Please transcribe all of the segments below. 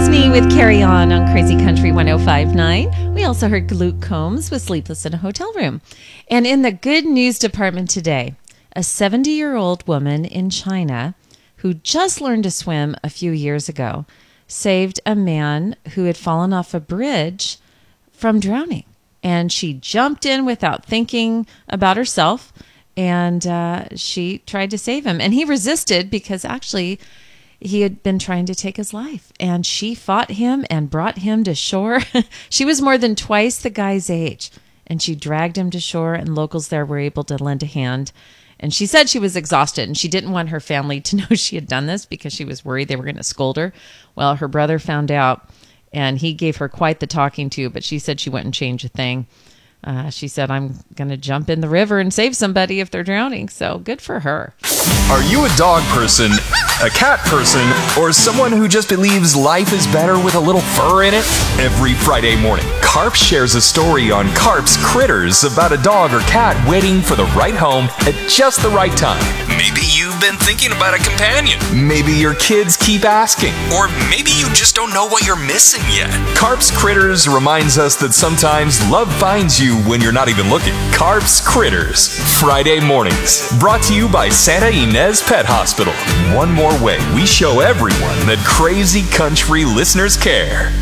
Disney with Carry On Crazy Country 105.9. We also heard Luke Combs with Sleepless in a Hotel Room. And in the good news department today, a 70-year-old woman in China who just learned to swim a few years ago saved a man who had fallen off a bridge from drowning. And she jumped in without thinking about herself, and she tried to save him. And he resisted because actually he had been trying to take his life. And she fought him and brought him to shore. She was more than twice the guy's age. And she dragged him to shore, and locals there were able to lend a hand. And she said she was exhausted, and she didn't want her family to know she had done this because she was worried they were going to scold her. Well, her brother found out, and he gave her quite the talking to, but she said she wouldn't change a thing. She said, I'm going to jump in the river and save somebody if they're drowning. So good for her. Are you a dog person, a cat person, or someone who just believes life is better with a little fur in it? Every Friday morning, Carp shares a story on Carp's Critters about a dog or cat waiting for the right home at just the right time. Maybe you've been thinking about a companion. Maybe your kids keep asking. Or maybe you just don't know what you're missing yet. Carp's Critters reminds us that sometimes love finds you when you're not even looking. Carp's Critters, Friday mornings. Brought to you by Santa Ynez Pet Hospital. One more way we show everyone that crazy country listeners care.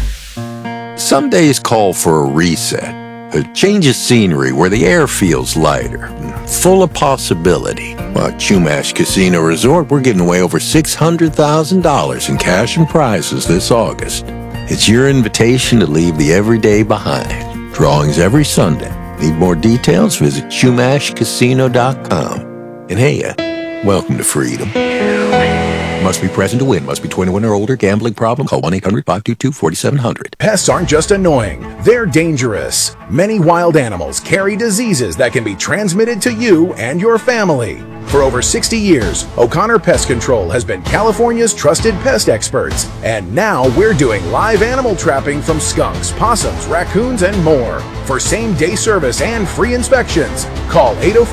Some days call for a reset, a change of scenery where the air feels lighter, full of possibility. At Chumash Casino Resort, we're giving away over $600,000 in cash and prizes this August. It's your invitation to leave the everyday behind. Drawings every Sunday. Need more details? Visit ChumashCasino.com. And hey, welcome to freedom. Must be present to win. Must be 21 or older. Gambling problem? Call 1-800-522-4700. Pests aren't just annoying. They're dangerous. Many wild animals carry diseases that can be transmitted to you and your family. For over 60 years, O'Connor Pest Control has been California's trusted pest experts. And now we're doing live animal trapping from skunks, possums, raccoons, and more. For same-day service and free inspections, call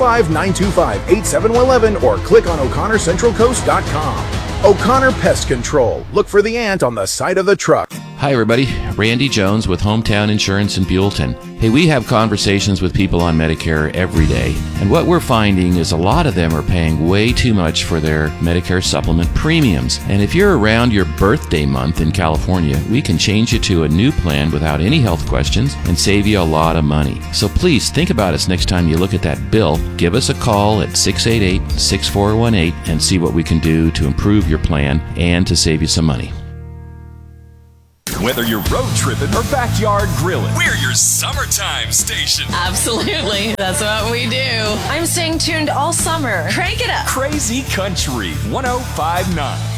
805-925-8711 or click on O'ConnorCentralCoast.com. O'Connor Pest Control. Look for the ant on the side of the truck. Hi, everybody. Randy Jones with Hometown Insurance in Buellton. Hey, we have conversations with people on Medicare every day, and what we're finding is a lot of them are paying way too much for their Medicare supplement premiums. And if you're around your birthday month in California, we can change you to a new plan without any health questions and save you a lot of money. So please think about us next time you look at that bill. Give us a call at 688-6418 and see what we can do to improve your plan and to save you some money. Whether you're road tripping or backyard grilling, we're your summertime station. Absolutely. That's what we do. I'm staying tuned all summer. Crank it up. Crazy Country 105.9.